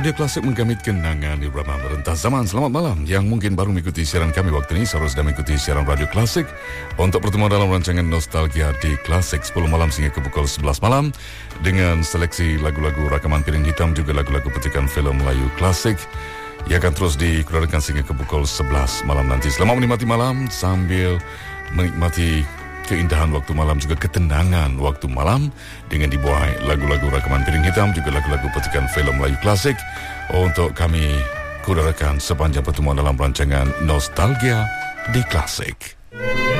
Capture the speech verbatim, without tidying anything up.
Radio Klasik menggamit kenangan irama merentas zaman. Selamat malam. Yang mungkin baru mengikuti siaran kami waktu ini, seharusnya sedang mengikuti siaran Radio Klasik untuk pertemuan dalam rancangan Nostalgia di Klasik sepuluh malam sehingga ke pukul sebelas malam dengan seleksi lagu-lagu rakaman piring hitam, juga lagu-lagu petikan filem Melayu klasik yang akan terus dikeluarkan sehingga ke pukul sebelas malam nanti. Selamat menikmati malam sambil menikmati keindahan waktu malam, juga ketenangan waktu malam dengan dibuai lagu-lagu rakaman piring hitam, juga lagu-lagu petikan filem Melayu klasik untuk kami kudarakan sepanjang pertemuan dalam rancangan Nostalgia di Klasik.